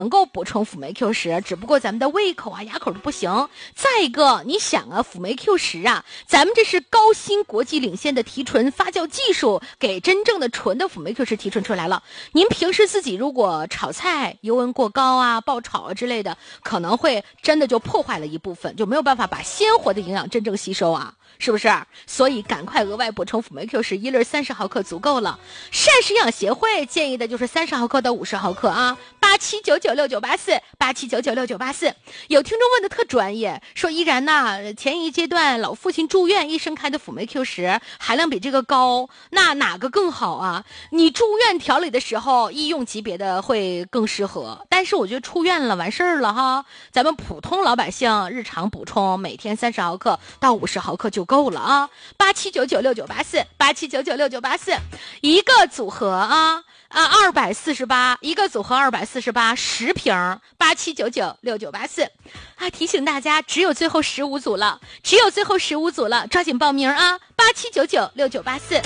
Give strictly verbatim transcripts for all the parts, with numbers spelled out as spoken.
能够补充辅酶 Q 十，只不过咱们的胃口啊、牙口都不行。再一个，你想啊，辅酶 Q 十啊，咱们这是高新国际领先的提纯发酵技术，给真正的纯的辅酶 Q 十提纯出来了。您平时自己如果炒菜油温过高啊、爆炒啊之类的，可能会真的就破坏了一部分，就没有办法把鲜活的营养真正吸收啊。是不是？所以赶快额外补充辅酶 Q 十，一粒三十毫克足够了。膳食营养协会建议的就是三十毫克到五十毫克啊，八七九九六九八四，八七九九六九八四。有听众问的特专业，说依然呐，前一阶段老父亲住院，医生开的辅酶 Q 十含量比这个高，那哪个更好啊？你住院调理的时候，医用级别的会更适合，但是我觉得出院了完事儿了哈，咱们普通老百姓日常补充，每天三十毫克到五十毫克就够了啊，八七九九六九八四，八七九九六九八四，一个组合啊啊，二百四十八，一个组合二百四十八，十瓶，八七九九六九八四，啊！提醒大家，只有最后十五组了，只有最后十五组了，抓紧报名啊！八七九九六九八四。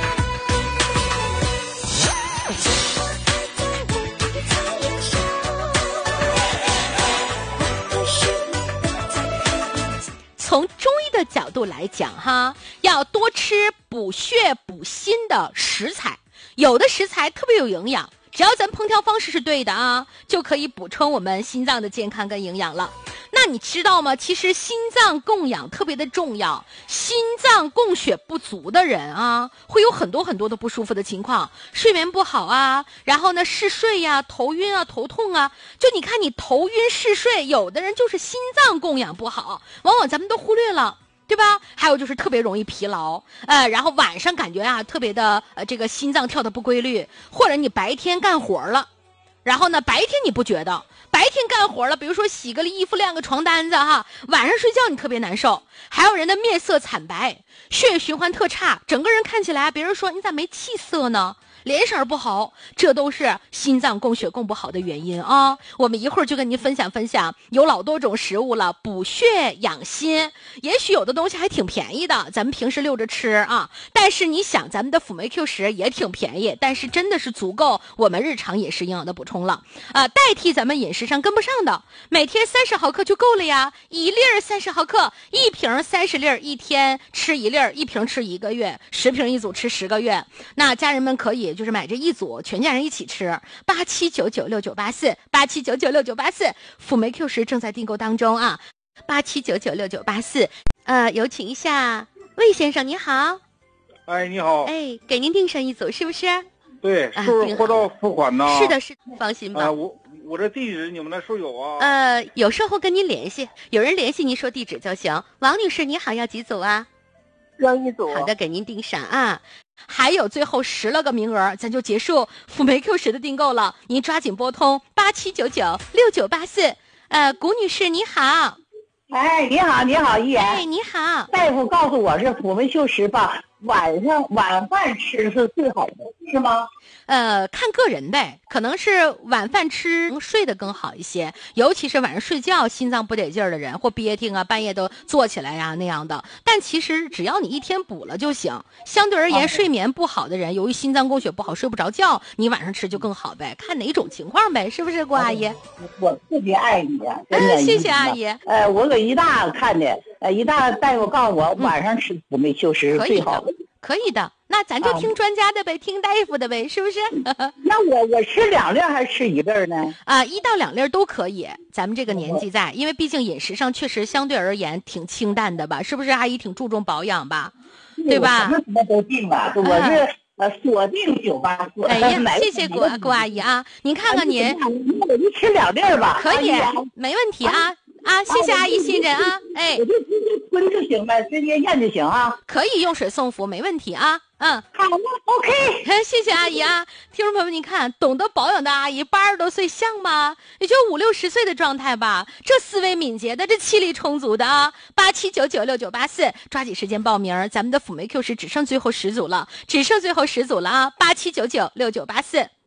从中医的角度来讲哈，要多吃补血补心的食材，有的食材特别有营养，只要咱烹调方式是对的啊，就可以补充我们心脏的健康跟营养了。那你知道吗？其实心脏供氧特别的重要，心脏供血不足的人啊，会有很多很多的不舒服的情况，睡眠不好啊，然后呢嗜睡呀、啊、头晕啊、头痛啊。就你看你头晕嗜睡，有的人就是心脏供氧不好，往往咱们都忽略了。对吧？还有就是特别容易疲劳，呃，然后晚上感觉啊特别的呃这个心脏跳的不规律，或者你白天干活了，然后呢白天你不觉得，白天干活了，比如说洗个衣服、晾个床单子哈，晚上睡觉你特别难受。还有人的面色惨白，血液循环特差，整个人看起来别人说你咋没气色呢？脸色不好，这都是心脏供血供不好的原因啊！我们一会儿就跟您分享分享，有老多种食物了，补血养心。也许有的东西还挺便宜的，咱们平时溜着吃啊。但是你想，咱们的辅酶 Q 十也挺便宜，但是真的是足够我们日常饮食营养的补充了啊、呃，代替咱们饮食上跟不上的，每天三十毫克就够了呀，一粒儿三十毫克，一瓶三十粒儿，一天吃一粒儿，一瓶吃一个月，十瓶一组吃十个月。那家人们可以就是买这一组，全家人一起吃。八七九九六九八四，八七九九六九八四，辅酶 Q 十正在订购当中啊！八七九九六九八四，呃，有请一下魏先生，你好。 哎，你好。 哎，给您订上一组，是不是？ 对，是不是货到付款呢？ 是的，是的，放心吧。 呃、我我这地址你们那时候有啊？ 呃，有售后跟您联系，有人联系您说地址就行。王女士，你好，要几组啊？ 要一组。 好的，给您订上啊。还有最后十了个名额，咱就结束辅酶 Q 十的订购了。您抓紧拨通八七九九六九八四。呃，谷女士你好。 哎，你好，你好，一言。 哎，你好。 大夫告诉我是辅酶 Q 十吧，晚上晚饭吃是最好的，是吗？ 呃，看个人呗，可能是晚饭吃能睡得更好一些，尤其是晚上睡觉心脏不得劲儿的人，或憋挺啊，半夜都坐起来呀、啊、那样的。但其实只要你一天补了就行。相对而言，睡眠不好的人，由于心脏供血不好，睡不着觉，你晚上吃就更好呗，看哪种情况呗，是不是郭阿姨？ 我特别爱你啊，真的。 嗯、谢谢阿姨。 呃，我给一大看的，呃，一大大夫告诉我，晚上吃辅酶 Q 十是最好的。 可以的，那咱就听专家的呗，啊、听大夫的呗，是不是？ 那我我吃两粒还是吃一粒呢？ 啊，一到两粒都可以。咱们这个年纪在，因为毕竟饮食上确实相对而言挺清淡的吧，是不是？阿姨挺注重保养吧，对吧？ 什么什么都定了，我是呃锁定九八四。 哎呀，谢谢郭郭阿姨啊，您看看您， 我就吃两粒吧。 可以，没问题啊。啊，谢谢阿姨信任啊！哎， 我就直接吞就行呗，直接咽就行啊。 可以用水送服，没问题啊。嗯， 好了 ，OK。 谢谢阿姨啊，听众朋友们，您看，懂得保养的阿姨，八十多岁像吗？也就五六十岁的状态吧。这思维敏捷的，这气力充足的啊！八七九九六九八四，抓紧时间报名，咱们的辅酶 Q 十只剩最后十组了，只剩最后十组了啊！八七九九六九八四。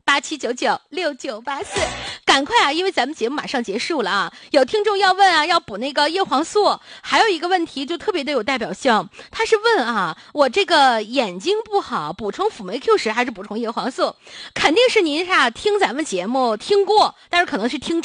八七九九六九八四，赶快啊，因为咱们节目马上结束了啊，有听众要问啊，要补那个叶黄素，还有一个问题就特别的有代表性，他是问啊，我这个眼睛不好，补充辅酶 Q 十还是补充叶黄素？肯定是您是啊听咱们节目听过，但是可能是听